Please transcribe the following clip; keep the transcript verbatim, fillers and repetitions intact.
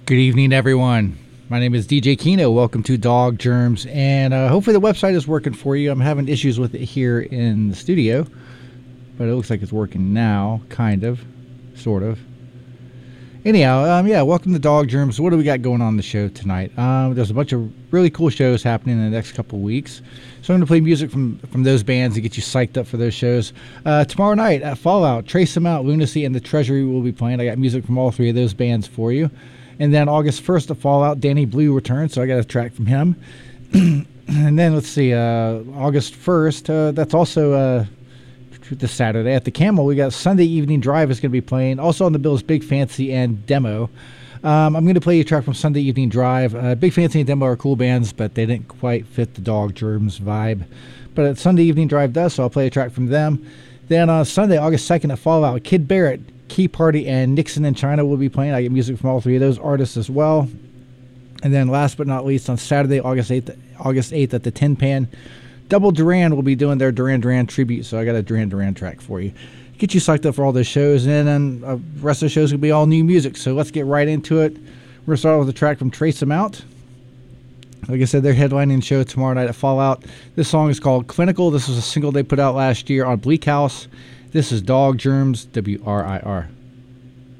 Good evening, everyone. My name is D J Kino. Welcome to Dog Germs, and uh, hopefully the website is working for you. I'm having issues with it here in the studio, but it looks like it's working now, kind of, sort of. Anyhow, um, yeah, welcome to Dog Germs. What do we got going on the show tonight? Um, there's a bunch of really cool shows happening in the next couple of weeks. So I'm going to play music from, from those bands to get you psyched up for those shows. Uh, tomorrow night at Fallout, Trace Them Out, Lunacy, and The Treasury will be playing. I got music from all three of those bands for you. And then August first at Fallout, Danny Blue returns, so I got a track from him. And then let's see, uh, August first, uh, that's also uh, this Saturday at the Camel. We got Sunday Evening Drive is going to be playing. Also on the bill is Big Fancy and Demo. Um, I'm going to play you a track from Sunday Evening Drive. Uh, Big Fancy and Demo are cool bands, but they didn't quite fit the Dog Germs vibe. But at Sunday Evening Drive does, so I'll play a track from them. Then on uh, Sunday, August second at Fallout, Kid Barrett, Key Party, and Nixon in China will be playing. I get music from all three of those artists as well. And then last but not least, on Saturday, August eighth, August eighth at the Tin Pan, Double Duran will be doing their Duran Duran tribute, so I got a Duran Duran track for you. Get you psyched up for all those shows, and then uh, the rest of the shows will be all new music, so let's get right into it. We're going to start with a track from Trace Them Out. Like I said, they're headlining the show tomorrow night at Fallout. This song is called Clinical. This was a single they put out last year on Bleak House. This is Dog Germs, W R I R.